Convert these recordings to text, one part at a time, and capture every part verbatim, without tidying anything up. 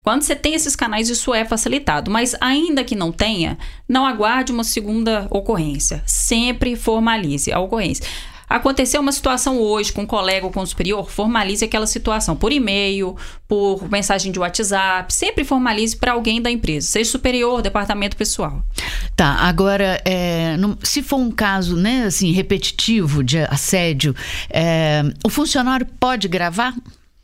Quando você tem esses canais, isso é facilitado. Mas ainda que não tenha, não aguarde uma segunda ocorrência. Sempre formalize a ocorrência. Aconteceu uma situação hoje com um colega ou com um superior, formalize aquela situação por e-mail, por mensagem de WhatsApp, sempre formalize para alguém da empresa, seja superior, departamento pessoal. Tá, agora, é, no, se for um caso, né, assim, repetitivo de assédio, é, o funcionário pode gravar?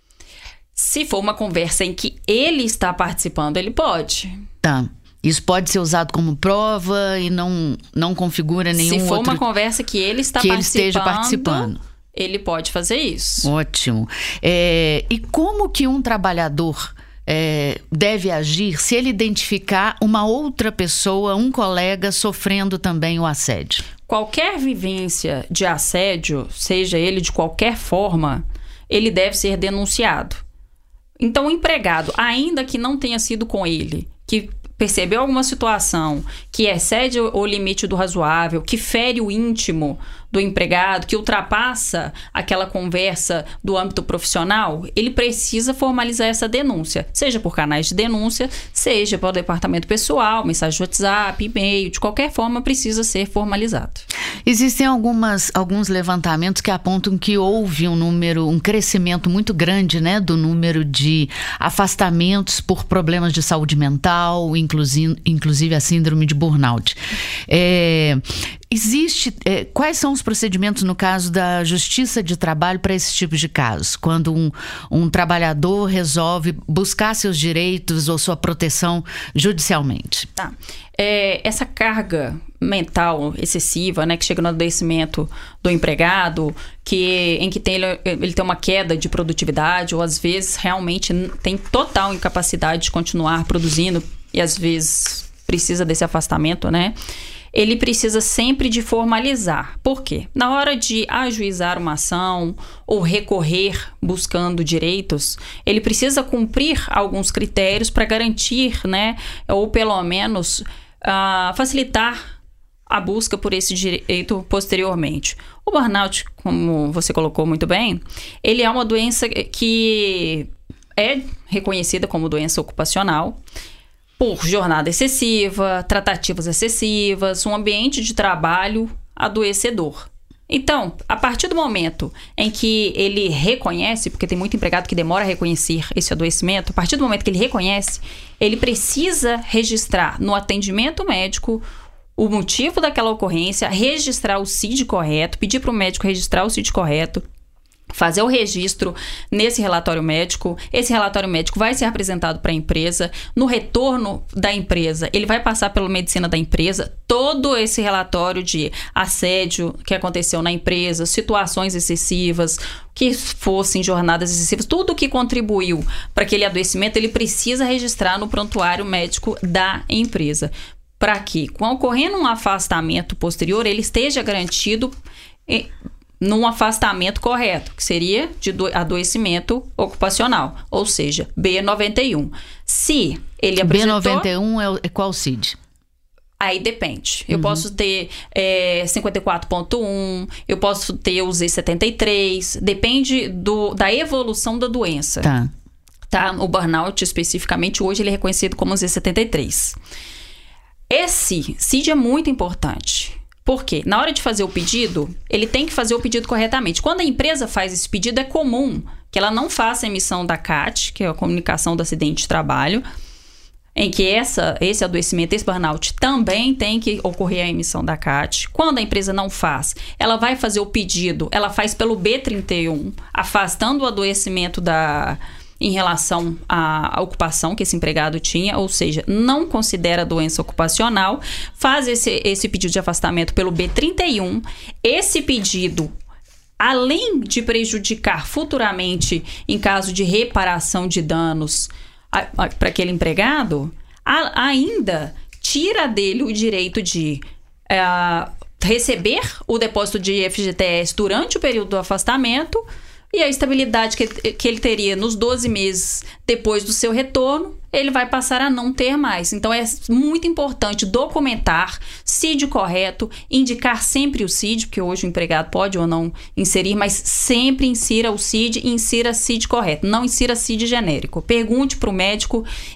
Se for uma conversa em que ele está participando, ele pode. Tá. Isso pode ser usado como prova e não, não configura nenhum outro... Se for outro uma conversa que ele está que participando, ele esteja participando, ele pode fazer isso. Ótimo. É, e como que um trabalhador é, deve agir se ele identificar uma outra pessoa, um colega, sofrendo também o assédio? Qualquer vivência de assédio, seja ele de qualquer forma, ele deve ser denunciado. Então, o empregado, ainda que não tenha sido com ele, que percebeu alguma situação que excede o limite do razoável, que fere o íntimo do empregado, que ultrapassa aquela conversa do âmbito profissional, ele precisa formalizar essa denúncia, seja por canais de denúncia, seja pelo departamento pessoal, mensagem de WhatsApp, e-mail, de qualquer forma precisa ser formalizado. Existem algumas, alguns levantamentos que apontam que houve um número, um crescimento muito grande, né, do número de afastamentos por problemas de saúde mental, inclusive, inclusive a síndrome de burnout. É, existe, é, quais são os procedimentos no caso da Justiça de Trabalho para esse tipo de casos? Quando um, um trabalhador resolve buscar seus direitos ou sua proteção judicialmente? Tá. É, essa carga mental excessiva, né, que chega no adoecimento do empregado, que, em que tem, ele, ele tem uma queda de produtividade, ou às vezes realmente tem total incapacidade de continuar produzindo, e às vezes precisa desse afastamento, né? Ele precisa sempre de formalizar. Por quê? Na hora de ajuizar uma ação ou recorrer buscando direitos, ele precisa cumprir alguns critérios para garantir, né, ou pelo menos uh, facilitar a busca por esse direito posteriormente. O burnout, como você colocou muito bem, ele é uma doença que é reconhecida como doença ocupacional, por jornada excessiva, tratativas excessivas, um ambiente de trabalho adoecedor. Então, a partir do momento em que ele reconhece, porque tem muito empregado que demora a reconhecer esse adoecimento, a partir do momento que ele reconhece, ele precisa registrar no atendimento médico o motivo daquela ocorrência, registrar o C I D correto, pedir para o médico registrar o C I D correto, fazer o registro nesse relatório médico. Esse relatório médico vai ser apresentado para a empresa. No retorno da empresa, ele vai passar pela medicina da empresa, todo esse relatório de assédio que aconteceu na empresa, situações excessivas, que fossem jornadas excessivas, tudo que contribuiu para aquele adoecimento, ele precisa registrar no prontuário médico da empresa, para que, com ocorrendo um afastamento posterior, ele esteja garantido em, num afastamento correto, que seria de adoecimento ocupacional, ou seja, B noventa e um. Se ele apresentou... B noventa e um é, é qual C I D? Aí depende. Eu uhum. posso ter é, cinquenta e quatro ponto um, eu posso ter o Z setenta e três, depende do, da evolução da doença. Tá. Tá? O burnout, especificamente, hoje ele é reconhecido como Z setenta e três. Esse C I D é muito importante. Por quê? Na hora de fazer o pedido, ele tem que fazer o pedido corretamente. Quando a empresa faz esse pedido, é comum que ela não faça a emissão da C A T, que é a comunicação do acidente de trabalho, em que essa, esse adoecimento, esse burnout, também tem que ocorrer a emissão da C A T. Quando a empresa não faz, ela vai fazer o pedido, ela faz pelo B trinta e um, afastando o adoecimento da... em relação à ocupação que esse empregado tinha, ou seja, não considera doença ocupacional, faz esse, esse pedido de afastamento pelo B trinta e um. Esse pedido, além de prejudicar futuramente em caso de reparação de danos para aquele empregado, a, ainda tira dele o direito de uh, receber o depósito de F G T S durante o período do afastamento e a estabilidade que, que ele teria nos doze meses depois do seu retorno, ele vai passar a não ter mais. Então, é muito importante documentar C I D correto, indicar sempre o C I D, porque hoje o empregado pode ou não inserir, mas sempre insira o C I D e insira C I D correto. Não insira C I D genérico. Pergunte para o médico